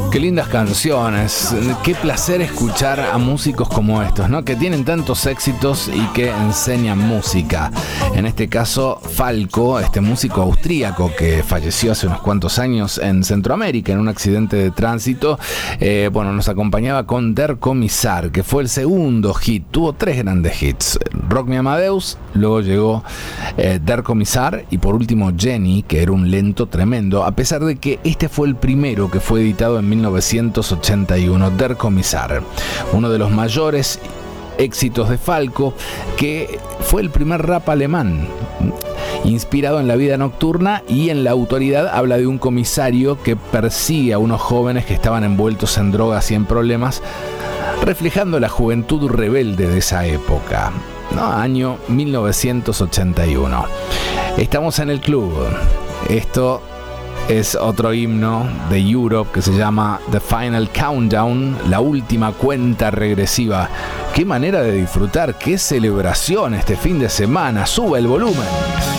Qué lindas canciones, qué placer escuchar a músicos como estos, ¿no? Que tienen tantos éxitos y que enseñan música. En este caso, Falco, este músico austríaco que falleció hace unos cuantos años en Centroamérica en un accidente de tránsito, nos acompañaba con Der Kommissar, que fue el segundo hit. Tuvo 3 grandes hits: Rock Me Amadeus, luego llegó Der Kommissar y por último Jenny, que era un lento tremendo, a pesar de que este fue el primero que fue editado en 1981, Der Kommissar, uno de los mayores éxitos de Falco, que fue el primer rap alemán, inspirado en la vida nocturna, y en la autoridad habla de un comisario que persigue a unos jóvenes que estaban envueltos en drogas y en problemas, reflejando la juventud rebelde de esa época, ¿no? Año 1981. Estamos en el club. Esto es otro himno de Europe que se llama The Final Countdown, la última cuenta regresiva. Qué manera de disfrutar, qué celebración este fin de semana. Sube el volumen.